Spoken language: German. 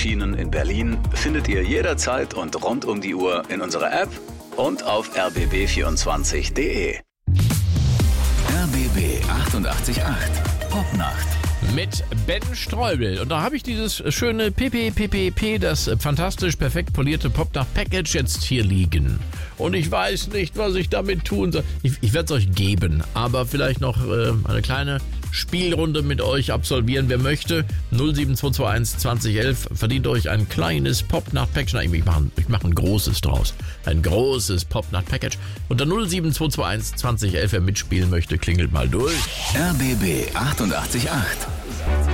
erschienen in Berlin, findet ihr jederzeit und rund um die Uhr in unserer App und auf rbb24.de. RBB 888 Popnacht. Mit Ben Streubel. Und da habe ich dieses schöne PPPPP, das fantastisch perfekt polierte Popnacht-Package jetzt hier liegen. Und ich weiß nicht, was ich damit tun soll. Ich werde es euch geben, aber vielleicht noch eine kleine Spielrunde mit euch absolvieren. Wer möchte, 07221 2011, verdient euch ein kleines Popnacht-Package. Nein, ich mache ein großes draus. Ein großes Popnacht-Package. Unter 07221 2011, wer mitspielen möchte, klingelt mal durch. RBB 888.